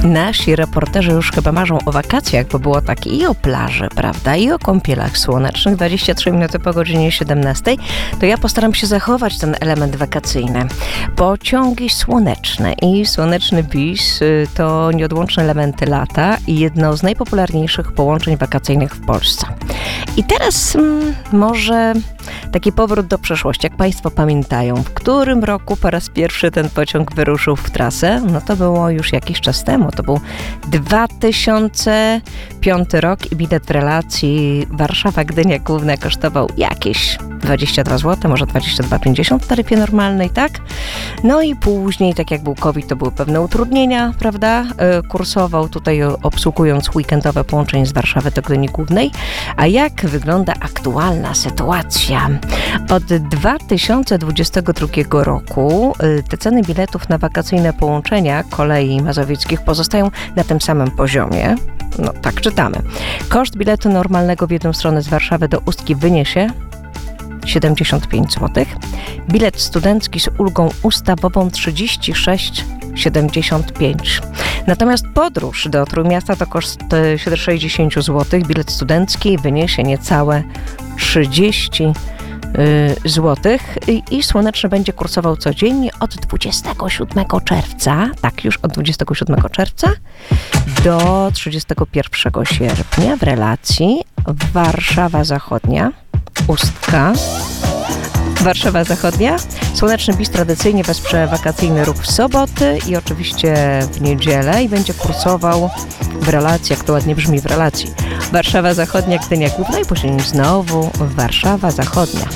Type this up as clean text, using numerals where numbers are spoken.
Nasi reporterzy już chyba marzą o wakacjach, bo było tak i o plaży, prawda, i o kąpielach słonecznych. 23 minuty po godzinie 17. To ja postaram się zachować ten element wakacyjny. Pociągi słoneczne i słoneczny bis to nieodłączne elementy lata i jedno z najpopularniejszych połączeń wakacyjnych w Polsce. I teraz może taki powrót do przeszłości. Jak Państwo pamiętają, w którym roku po raz pierwszy ten pociąg wyruszył w trasę? No to było już jakiś czas temu. To był 2005 rok i bilet w relacji Warszawa-Gdynia Główna kosztował jakieś 22 zł, może 22,50 w taryfie normalnej, tak? No i później, tak jak był COVID, to były pewne utrudnienia, prawda? Kursował tutaj obsługując weekendowe połączenie z Warszawy do Gdyni Głównej. A jak wygląda aktualna sytuacja? Od 2022 roku te ceny biletów na wakacyjne połączenia kolei mazowieckich pozostają na tym samym poziomie. No tak czytamy. Koszt biletu normalnego w jedną stronę z Warszawy do Ustki wyniesie 75 zł. Bilet studencki z ulgą ustawową 36,75. Natomiast podróż do Trójmiasta to koszt 60 zł. Bilet studencki wyniesie niecałe 30 zł i słoneczny będzie kursował codziennie od 27 czerwca, tak już od 27 czerwca do 31 sierpnia w relacji Warszawa Zachodnia, Ustka, Warszawa Zachodnia. Słoneczny bis tradycyjnie wesprze wakacyjny ruch w soboty i oczywiście w niedzielę i będzie kursował w relacji, jak to ładnie brzmi, w relacji Warszawa Zachodnia, Gdynia Główna i później znowu Warszawa Zachodnia.